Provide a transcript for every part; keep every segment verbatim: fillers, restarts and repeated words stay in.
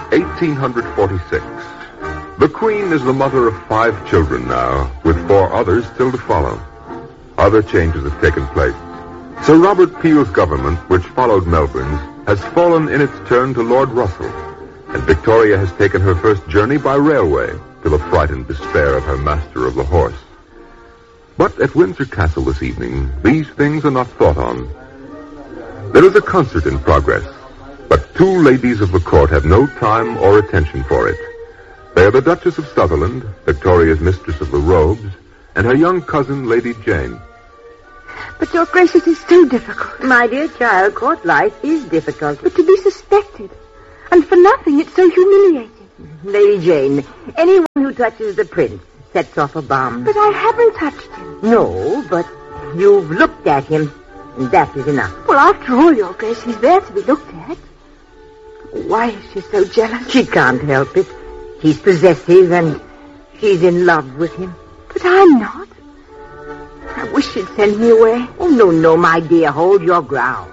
eighteen forty-six. The Queen is the mother of five children now, with four others still to follow. Other changes have taken place. Sir Robert Peel's government, which followed Melbourne's, has fallen in its turn to Lord Russell, and Victoria has taken her first journey by railway, to the frightened despair of her master of the horse. But at Windsor Castle this evening, these things are not thought on. There is a concert in progress, but two ladies of the court have no time or attention for it. They are the Duchess of Sutherland, Victoria's mistress of the robes, and her young cousin, Lady Jane. But, Your Grace, it is so difficult. My dear child, court life is difficult. But to be suspected, and for nothing, it's so humiliating. Lady Jane, anyone who touches the prince sets off a bomb. But I haven't touched him. No, but you've looked at him, and that is enough. Well, after all, Your Grace, he's there to be looked at. Why is she so jealous? She can't help it. He's possessive, and she's in love with him. But I'm not. I wish she'd send me away. Oh, no, no, my dear. Hold your ground.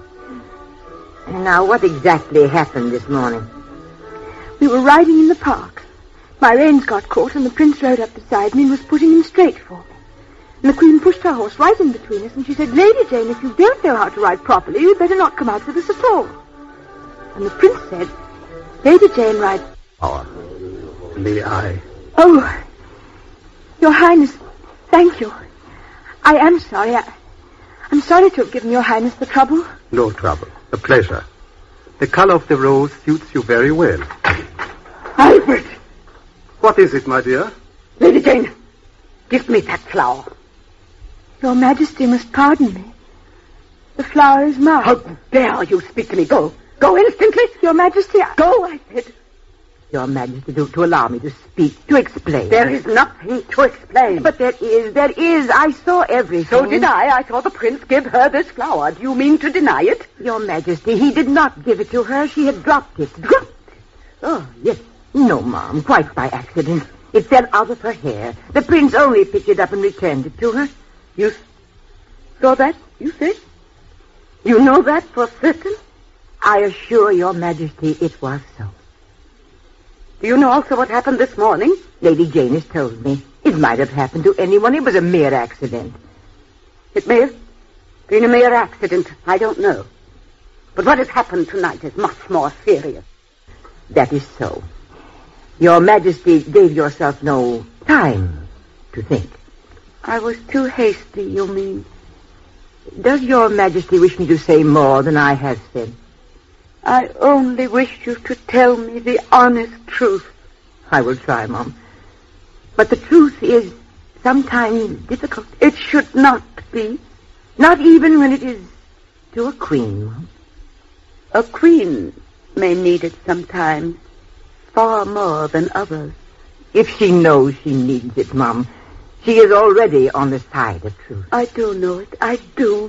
And now, what exactly happened this morning? We were riding in the park. My reins got caught, and the prince rode up beside me and was putting him straight for me. And the Queen pushed her horse right in between us, and she said, Lady Jane, if you don't know how to ride properly, you'd better not come out with us at all. And the prince said, Lady Jane rides... Power. May I? Oh, Your Highness, thank you. I am sorry. I, I'm sorry to have given Your Highness the trouble. No trouble. A pleasure. The color of the rose suits you very well. Albert! What is it, my dear? Lady Jane, give me that flower. Your Majesty must pardon me. The flower is mine. How dare you speak to me? Go. Go instantly. Your Majesty, I... Go, I said. Your Majesty, to, to allow me to speak, to explain. There is nothing to explain. But there is, there is. I saw everything. So did I. I saw the prince give her this flower. Do you mean to deny it? Your Majesty, he did not give it to her. She had dropped it. Dropped it? Oh, yes. No, Mom, quite by accident. It fell out of her hair. The prince only picked it up and returned it to her. You saw that, you say? You know that for certain? I assure Your Majesty it was so. Do you know also what happened this morning? Lady Jane has told me. It might have happened to anyone. It was a mere accident. It may have been a mere accident. I don't know. But what has happened tonight is much more serious. That is so. Your Majesty gave yourself no time to think. I was too hasty, you mean? Does Your Majesty wish me to say more than I have said? I only wish you to tell me the honest truth. I will try, Mom. But the truth is sometimes difficult. It should not be. Not even when it is to a queen, Mom. A queen may need it sometimes, far more than others. If she knows she needs it, Mom, she is already on the side of truth. I do know it. I do.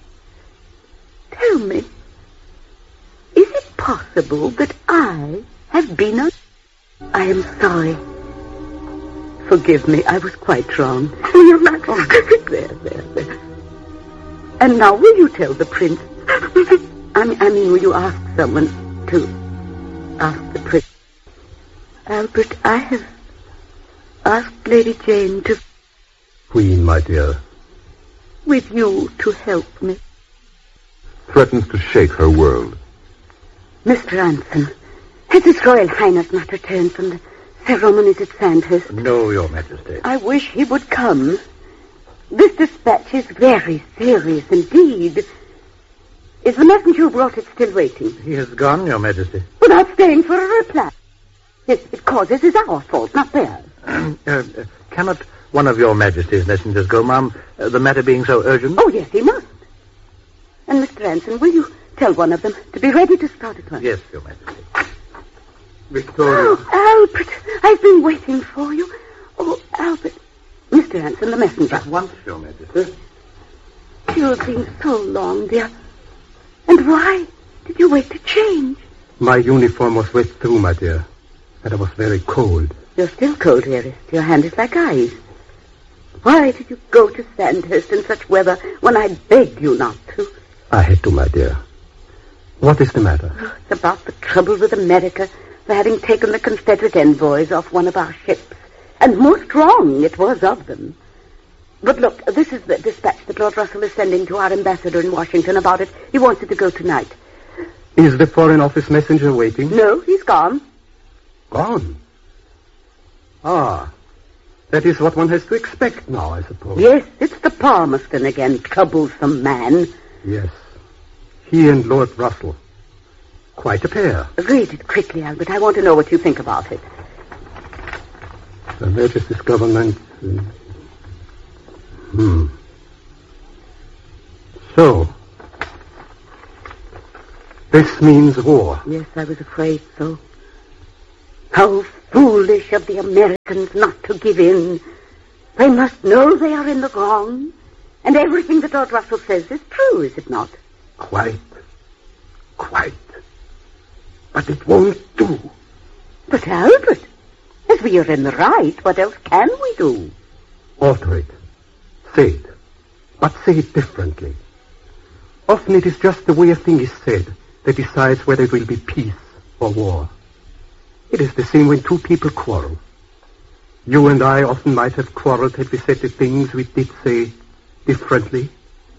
Tell me. Is it possible that I have been a... I am sorry. Forgive me, I was quite wrong. Your Majesty. Oh, there, there, there. And now will you tell the prince? I mean, I mean, will you ask someone to ask the prince? Albert, I have asked Lady Jane to... Queen, my dear. With you to help me. Threatens to shake her world. Mister Anson, has His Royal Highness not returned from the ceremonies at Sandhurst? No, Your Majesty. I wish he would come. This dispatch is very serious indeed. Is the messenger who brought it still waiting? He has gone, Your Majesty. Without staying for a reply. Yes, it causes is our fault, not theirs. uh, uh, cannot one of Your Majesty's messengers go, Ma'am, uh, the matter being so urgent? Oh, yes, he must. And Mister Anson, will you tell one of them to be ready to start at once? Yes, Your Majesty. Victoria. Oh, Albert, I've been waiting for you. Oh, Albert. Mister Anson, the messenger. At once, Your Majesty. You have been so long, dear. And why did you wait to change? My uniform was wet through, my dear. And I was very cold. You're still cold, dearest. Your hand is like ice. Why did you go to Sandhurst in such weather when I begged you not to? I had to, my dear. What is the matter? Oh, it's about the trouble with America. for having taken the Confederate envoys off one of our ships. And most wrong it was of them. But look, this is the dispatch that Lord Russell is sending to our ambassador in Washington about it. He wants it to go tonight. Is the Foreign Office messenger waiting? No, he's gone. Gone? Ah, that is what one has to expect now, I suppose. Yes, it's the Palmerston again, troublesome man. Yes, he and Lord Russell. Quite a pair. Read it quickly, Albert. I want to know what you think about it. Her Majesty's government... Uh, hmm. So, this means war. Yes, I was afraid so. How foolish of the Americans not to give in. They must know they are in the wrong. And everything that Lord Russell says is true, is it not? Quite. Quite. But it won't do. But Albert, as we are in the right, what else can we do? Alter it. Say it. But say it differently. Often it is just the way a thing is said that decides whether it will be peace or war. It is the same when two people quarrel. You and I often might have quarreled had we said the things we did say differently.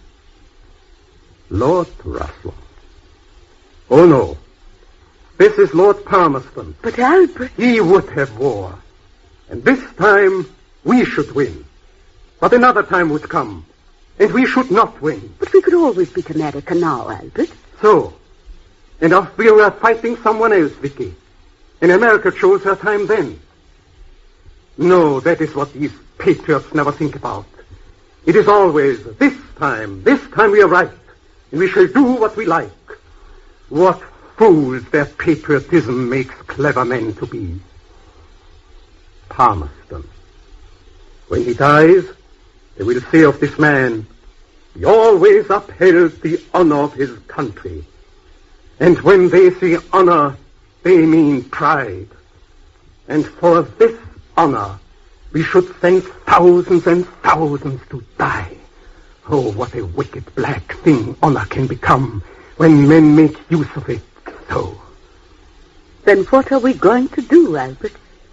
Lord Russell. Oh, no. This is Lord Palmerston. But Albert... He would have war. And this time we should win. But another time would come, and we should not win. But we could always beat America now, Albert. So, and if we were fighting someone else, Vicky, and America chose her time then. No, that is what these patriots never think about. It is always, this time, this time we are right, and we shall do what we like. What fools their patriotism makes clever men to be. Palmerston. When he dies, they will say of this man, he always upheld the honor of his country. And when they say honor, they mean pride. And for this honor, we should send thousands and thousands to die. Oh, what a wicked black thing honor can become when men make use of it so. Then what are we going to do, Albert?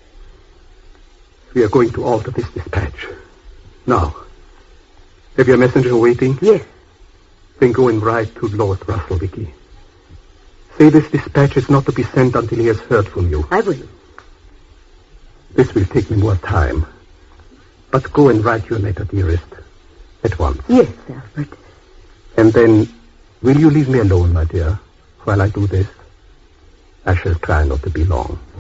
We are going to alter this dispatch. Now, have your messenger waiting? Yes. Then go and write to Lord Russell, Vicky. Say this dispatch is not to be sent until he has heard from you. I will. This will take me more time. But go and write your letter, dearest, at once. Yes, Albert. And then, will you leave me alone, my dear, while I do this? I shall try not to be long.